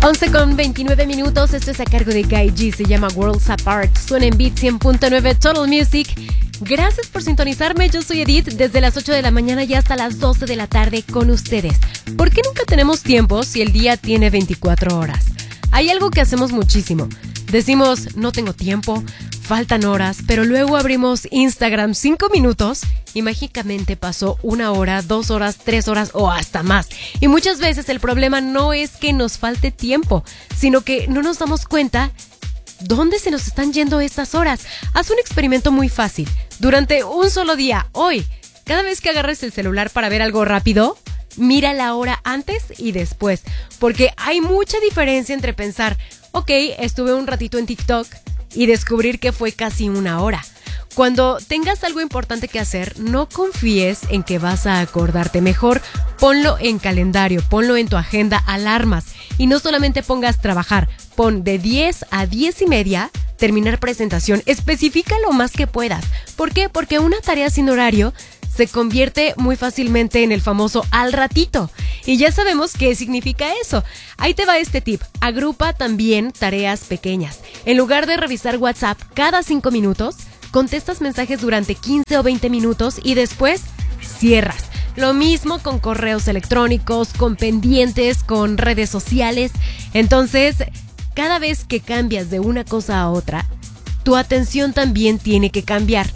11:29. Esto es a cargo de Guy G. Se llama Worlds Apart. Suena en Beat 100.9 Total Music. Gracias por sintonizarme. Yo soy Edith. Desde las 8 de la mañana y hasta las 12 de la tarde con ustedes. ¿Por qué nunca tenemos tiempo si el día tiene 24 horas? Hay algo que hacemos muchísimo. Decimos, no tengo tiempo, faltan horas, pero luego abrimos Instagram 5 minutos y mágicamente pasó 1 hora, 2 horas, 3 horas o hasta más. Y muchas veces el problema no es que nos falte tiempo, sino que no nos damos cuenta dónde se nos están yendo estas horas. Haz un experimento muy fácil. Durante un solo día, hoy, cada vez que agarres el celular para ver algo rápido, mira la hora antes y después, porque hay mucha diferencia entre pensar, ok, estuve un ratito en TikTok y descubrir que fue casi 1 hora. Cuando tengas algo importante que hacer, no confíes en que vas a acordarte. Mejor ponlo en calendario, ponlo en tu agenda, alarmas. Y no solamente pongas trabajar, pon de 10 a 10:30, terminar presentación. Especifica lo más que puedas. ¿Por qué? Porque una tarea sin horario se convierte muy fácilmente en el famoso al ratito. Y ya sabemos qué significa eso. Ahí te va este tip. Agrupa también tareas pequeñas. En lugar de revisar WhatsApp cada 5 minutos, contestas mensajes durante 15 o 20 minutos y después cierras. Lo mismo con correos electrónicos, con pendientes, con redes sociales. Entonces, cada vez que cambias de una cosa a otra, tu atención también tiene que cambiar.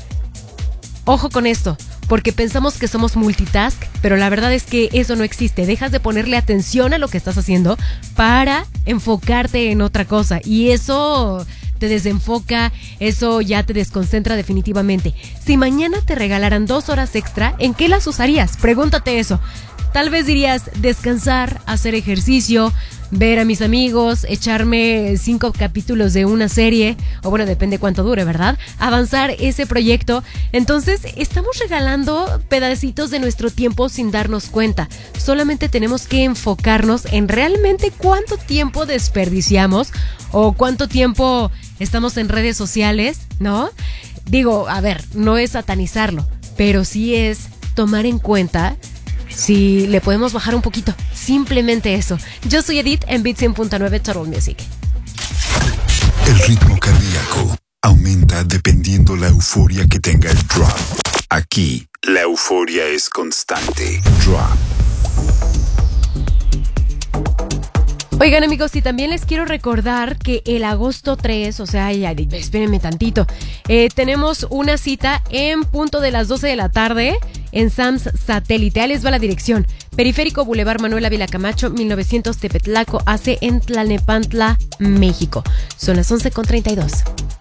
Ojo con esto, porque pensamos que somos multitask, pero la verdad es que eso no existe. Dejas de ponerle atención a lo que estás haciendo para enfocarte en otra cosa y eso te desenfoca, eso ya te desconcentra definitivamente. Si mañana te regalaran 2 horas extra, ¿en qué las usarías? Pregúntate eso. Tal vez dirías descansar, hacer ejercicio, ver a mis amigos, echarme 5 capítulos de una serie, o bueno, depende cuánto dure, ¿verdad? Avanzar ese proyecto. Entonces, estamos regalando pedacitos de nuestro tiempo sin darnos cuenta. Solamente tenemos que enfocarnos en realmente cuánto tiempo desperdiciamos o cuánto tiempo estamos en redes sociales, ¿no? Digo, a ver, no es satanizarlo, pero sí es tomar en cuenta si le podemos bajar un poquito. Simplemente eso. Yo soy Edith en Beat 100.9 Total Music. El ritmo cardíaco aumenta dependiendo la euforia que tenga el drop. Aquí, la euforia es constante. Drop. Oigan amigos, y también les quiero recordar que el agosto 3, o sea, ya, espérenme tantito, tenemos una cita en punto de las 12 de la tarde en Sam's Satélite. Ahí les va la dirección. Periférico Boulevard Manuel Ávila Camacho, 1900 Tepetlaco, AC en Tlalnepantla, México. Son las 11:32.